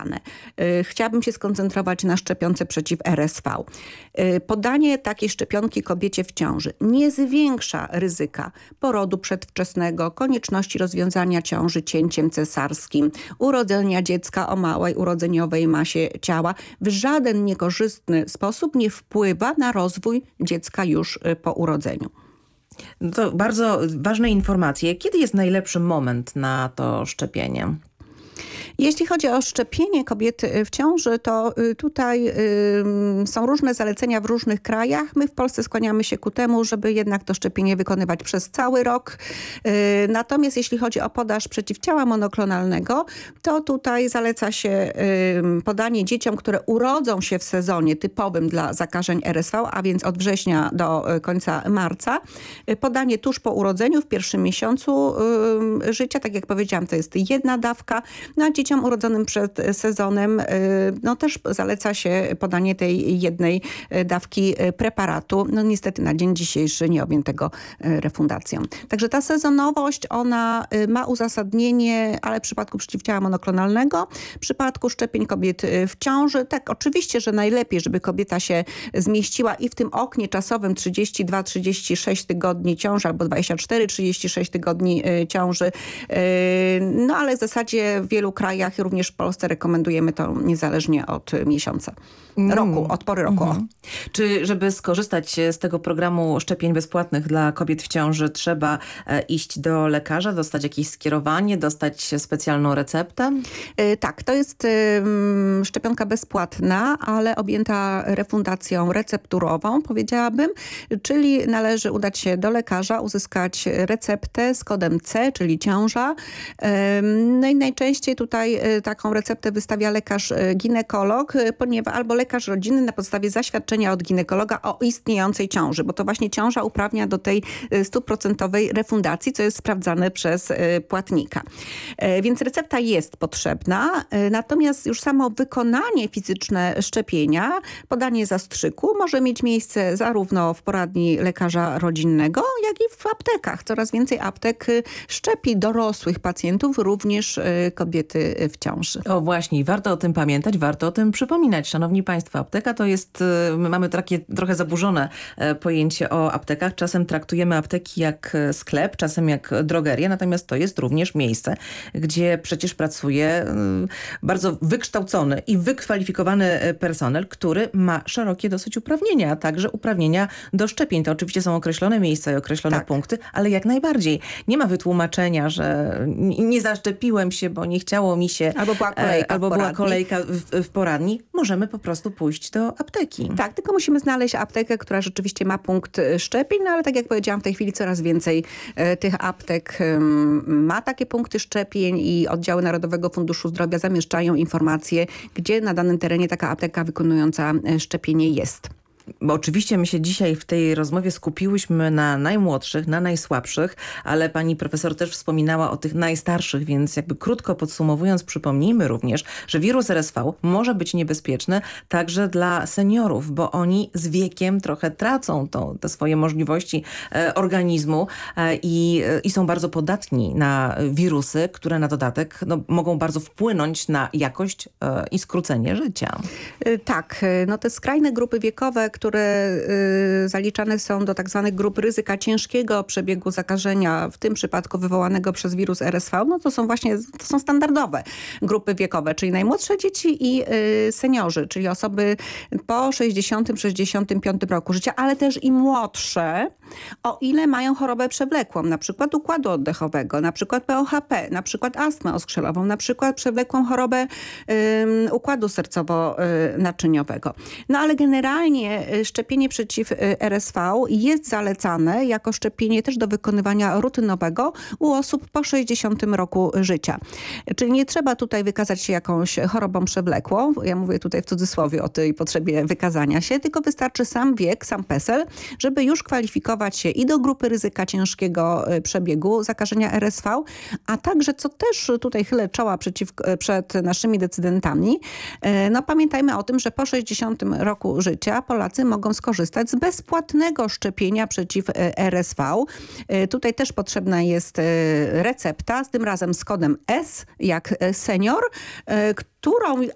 podane. Chciałabym się skoncentrować na szczepionce przeciw RSV. Podanie takiej szczepionki kobiecie w ciąży nie zwiększa ryzyka porodu przedwczesnego, konieczności rozwiązania ciąży cięciem cesarskim, urodzenia dziecka o małej urodzeniowej masie ciała. W żaden niekorzystny sposób nie wpływa na rozwój dziecka już po urodzeniu. No to bardzo ważne informacje. Kiedy jest najlepszy moment na to szczepienie? Jeśli chodzi o szczepienie kobiety w ciąży, to tutaj są różne zalecenia w różnych krajach. My w Polsce skłaniamy się ku temu, żeby jednak to szczepienie wykonywać przez cały rok. Natomiast jeśli chodzi o podaż przeciwciała monoklonalnego, to tutaj zaleca się podanie dzieciom, które urodzą się w sezonie typowym dla zakażeń RSV, a więc od września do końca marca. Podanie tuż po urodzeniu, w pierwszym miesiącu życia, tak jak powiedziałam, to jest jedna dawka. No a dzieciom urodzonym przed sezonem no też zaleca się podanie tej jednej dawki preparatu. No niestety na dzień dzisiejszy nie objętego refundacją. Także ta sezonowość, ona ma uzasadnienie, ale w przypadku przeciwciała monoklonalnego, w przypadku szczepień kobiet w ciąży, tak oczywiście, że najlepiej, żeby kobieta się zmieściła i w tym oknie czasowym 32-36 tygodni ciąży albo 24-36 tygodni ciąży. No ale w zasadzie w wielu krajach, również w Polsce rekomendujemy to niezależnie od miesiąca. Roku, od pory roku. Czy żeby skorzystać z tego programu szczepień bezpłatnych dla kobiet w ciąży trzeba iść do lekarza, dostać jakieś skierowanie, dostać specjalną receptę? Tak, to jest szczepionka bezpłatna, ale objęta refundacją recepturową, powiedziałabym, czyli należy udać się do lekarza, uzyskać receptę z kodem C, czyli ciąża. No i najczęściej tutaj taką receptę wystawia lekarz ginekolog, ponieważ albo lekarz rodzinny na podstawie zaświadczenia od ginekologa o istniejącej ciąży, bo to właśnie ciąża uprawnia do tej 100% refundacji, co jest sprawdzane przez płatnika. Więc recepta jest potrzebna, natomiast już samo wykonanie fizyczne szczepienia, podanie zastrzyku może mieć miejsce zarówno w poradni lekarza rodzinnego, jak i w aptekach. Coraz więcej aptek szczepi dorosłych pacjentów, również kobiety w ciąży. O właśnie, warto o tym pamiętać, warto o tym przypominać. Szanowni Państwo, apteka to jest, my mamy takie trochę zaburzone pojęcie o aptekach. Czasem traktujemy apteki jak sklep, czasem jak drogerię, natomiast to jest również miejsce, gdzie przecież pracuje bardzo wykształcony i wykwalifikowany personel, który ma szerokie dosyć uprawnienia, a także uprawnienia do szczepień. To oczywiście są określone miejsca i określone punkty, ale jak najbardziej. Nie ma wytłumaczenia, że nie zaszczepiłem się, bo nie chciało mi się. Albo była kolejka w poradni. Możemy po prostu pójść do apteki. Tak, tylko musimy znaleźć aptekę, która rzeczywiście ma punkt szczepień, no ale tak jak powiedziałam, w tej chwili coraz więcej tych aptek ma takie punkty szczepień i oddziały Narodowego Funduszu Zdrowia zamieszczają informacje, gdzie na danym terenie taka apteka wykonująca szczepienie jest. Bo oczywiście my się dzisiaj w tej rozmowie skupiłyśmy na najmłodszych, na najsłabszych, ale pani profesor też wspominała o tych najstarszych, więc jakby krótko podsumowując, przypomnijmy również, że wirus RSV może być niebezpieczny także dla seniorów, bo oni z wiekiem trochę tracą te swoje możliwości organizmu i są bardzo podatni na wirusy, które na dodatek mogą bardzo wpłynąć na jakość i skrócenie życia. Tak, no te skrajne grupy wiekowe, które zaliczane są do tak zwanych grup ryzyka ciężkiego przebiegu zakażenia, w tym przypadku wywołanego przez wirus RSV, no to są standardowe grupy wiekowe, czyli najmłodsze dzieci i seniorzy, czyli osoby po 60-65 roku życia, ale też i młodsze, o ile mają chorobę przewlekłą, na przykład układu oddechowego, na przykład POHP, na przykład astmę oskrzelową, na przykład przewlekłą chorobę układu sercowo-naczyniowego. No ale generalnie szczepienie przeciw RSV jest zalecane jako szczepienie też do wykonywania rutynowego u osób po 60 roku życia. Czyli nie trzeba tutaj wykazać się jakąś chorobą przewlekłą. Ja mówię tutaj w cudzysłowie o tej potrzebie wykazania się, tylko wystarczy sam wiek, sam PESEL, żeby już kwalifikować się i do grupy ryzyka ciężkiego przebiegu zakażenia RSV, a także, co też tutaj chylę czoła przed naszymi decydentami, no pamiętajmy o tym, że po 60 roku życia Polacy mogą skorzystać z bezpłatnego szczepienia przeciw RSV. Tutaj też potrzebna jest recepta, z tym razem z kodem S, jak senior, którą